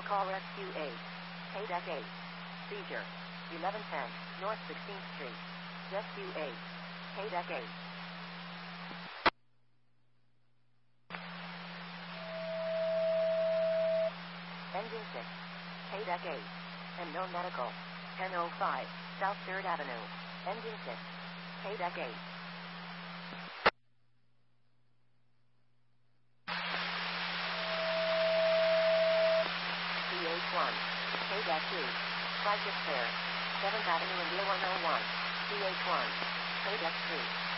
call rescue 8. Paydeck 8. Seizure. 1110 North 16th Street. Rescue 8. Paydeck 8. Engine 6. Paydeck 8. And no medical. 1005 South 3rd Avenue. Engine 6. Paydeck 8. CH1. Paydeck 2. Crisis Care. 7th Avenue, India 101. CH1. Paydeck 3.